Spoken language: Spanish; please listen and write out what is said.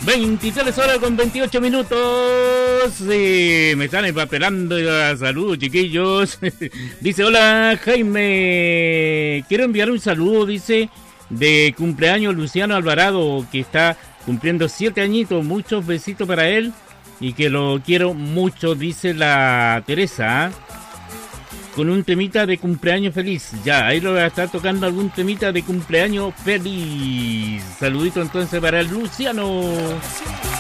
23 horas con 28 minutos. Me están empapelando la salud, chiquillos. Dice, hola Jaime. Quiero enviar un saludo, dice, de cumpleaños Luciano Alvarado, que está cumpliendo 7 añitos. Muchos besitos para él y que lo quiero mucho, dice la Teresa. Con un temita de cumpleaños feliz. Ya, ahí lo voy a estar tocando algún temita de cumpleaños feliz. Saludito entonces para el Luciano.